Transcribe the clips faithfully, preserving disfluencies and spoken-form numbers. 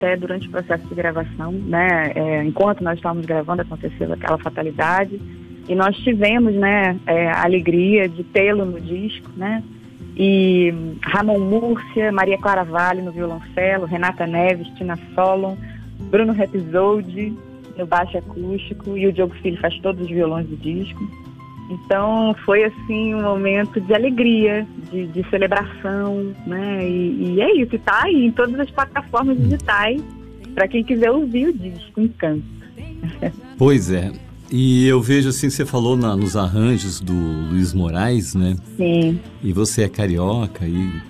até durante o processo de gravação, né? É, enquanto nós estávamos gravando, aconteceu aquela fatalidade. E nós tivemos, né, é, a alegria de tê-lo no disco, né? E Ramon Múrcia, Maria Clara Vale no violoncelo, Renata Neves, Tina Solon, Bruno Rapizoldi no baixo acústico, e o Diogo Filho faz todos os violões do disco. Então foi assim um momento de alegria, de, de celebração, né? E, e é isso, está aí em todas as plataformas digitais para quem quiser ouvir o disco Encanto. Pois é. E eu vejo assim, você falou na, nos arranjos do Luiz Moraes, né? Sim. E você é carioca e, né?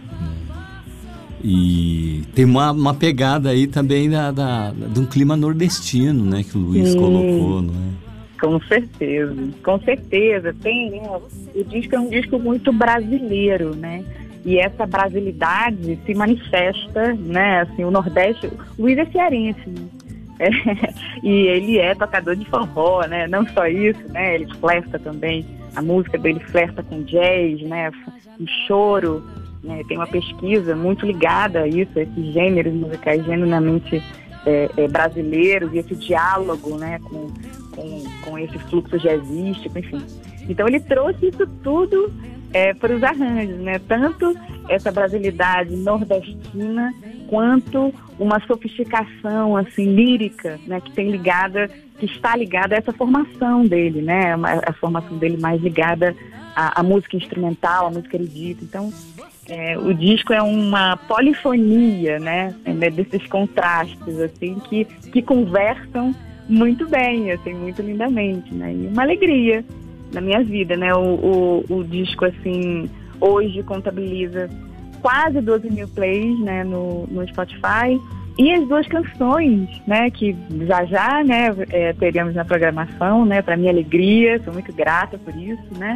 E tem uma, uma pegada aí também da, da, de um clima nordestino, né? Que o Luiz Sim. colocou, não é? Com certeza, com certeza. Tem, né? O disco é um disco muito brasileiro, né? E essa brasilidade se manifesta, né? Assim, o Nordeste... O Luiz é cearense, né? É, e ele é tocador de forró, né? Não só isso, né? Ele flerta também, a música dele flerta com jazz, né? O choro, né? Tem uma pesquisa muito ligada a isso, a esses gêneros musicais genuinamente é, é, brasileiros, e esse diálogo, né? Com, com, com esse fluxo jazzístico, enfim. Então ele trouxe isso tudo é, para os arranjos, né? Tanto essa brasilidade nordestina quanto uma sofisticação assim lírica, né, que tem ligada, que está ligada a essa formação dele, né, a, a formação dele mais ligada à, à música instrumental, à música erudita. Então, é, o disco é uma polifonia, né, desses contrastes assim que que conversam muito bem, assim, muito lindamente, né, e uma alegria na minha vida, né, o, o, o disco assim hoje contabiliza quase doze mil plays, né, no, no Spotify, e as duas canções, né, que já já, né, é, teremos na programação, né, para minha alegria, sou muito grata por isso, né,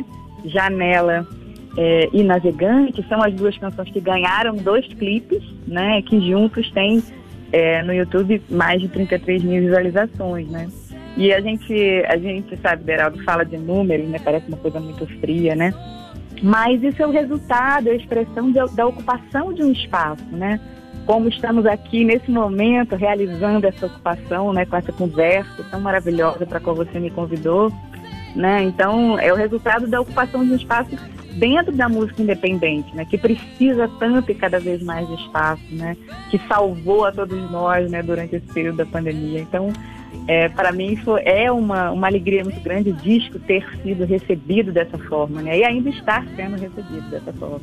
Janela é, e Navegante, são as duas canções que ganharam dois clipes, né, que juntos têm é, no YouTube mais de trinta e três mil visualizações, né, e a gente, a gente sabe, Beraldo, fala de números, né, parece uma coisa muito fria, né, mas isso é o resultado, a expressão de, da ocupação de um espaço, né? Como estamos aqui nesse momento realizando essa ocupação, né? Com essa conversa tão maravilhosa para a qual você me convidou, né? Então é o resultado da ocupação de um espaço dentro da música independente, né? Que precisa tanto e cada vez mais de espaço, né? Que salvou a todos nós, né? Durante esse período da pandemia. Então, É, para mim isso é uma, uma alegria muito grande, o disco ter sido recebido dessa forma, né? E ainda estar sendo recebido dessa forma.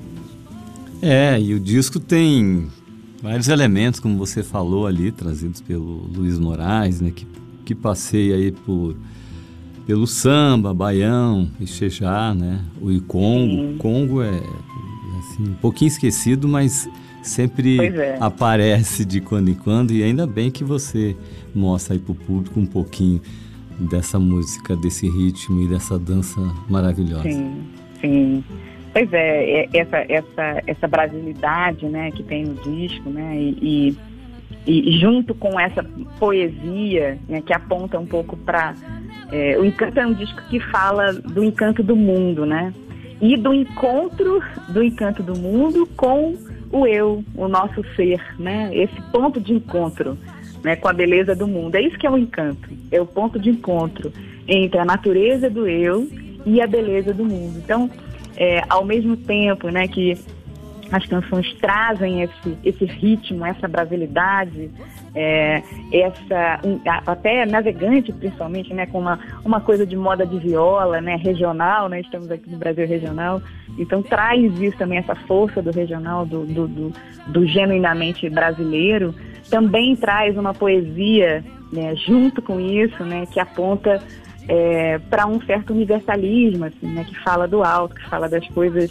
É, e o disco tem vários elementos, como você falou ali, trazidos pelo Luiz Moraes, né? Que, que passeia aí por, pelo samba, baião, Ixexá, né? O Congo. Congo é assim, um pouquinho esquecido, mas sempre é. aparece de quando em quando, e ainda bem que você mostra aí pro público um pouquinho dessa música, desse ritmo e dessa dança maravilhosa. Sim, sim. Pois é, essa, essa, essa brasilidade, né, que tem no disco, né, e, e, e junto com essa poesia, né, que aponta um pouco para... É, o Encanto é um disco que fala do encanto do mundo, né, e do encontro do encanto do mundo com o eu, o nosso ser, né? Esse ponto de encontro, né, com a beleza do mundo. É isso que é o encanto, é o ponto de encontro entre a natureza do eu e a beleza do mundo. Então, é, ao mesmo tempo, né, que as canções trazem esse, esse ritmo, essa brasilidade, é, essa, um, até navegante principalmente, né, com uma, uma coisa de moda de viola, né, regional, né, estamos aqui no Brasil regional, então traz isso também, essa força do regional, do, do, do, do genuinamente brasileiro, também traz uma poesia, né, junto com isso, né, que aponta é, para um certo universalismo, assim, né, que fala do alto, que fala das coisas...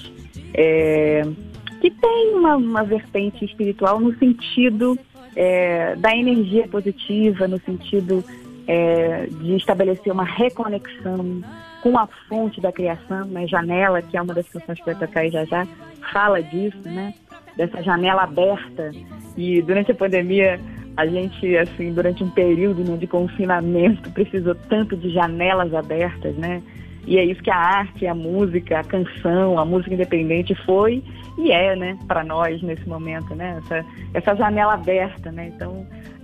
É, que tem uma, uma vertente espiritual no sentido é, da energia positiva, no sentido é, de estabelecer uma reconexão com a fonte da criação, né? Janela, que é uma das canções que vai tocar aí já já, fala disso, né? Dessa janela aberta. E durante a pandemia, a gente, assim, durante um período, né, de confinamento, precisou tanto de janelas abertas, né? E é isso que a arte, a música, a canção, a música independente foi e é, né, para nós nesse momento, né, essa, essa janela aberta, né, então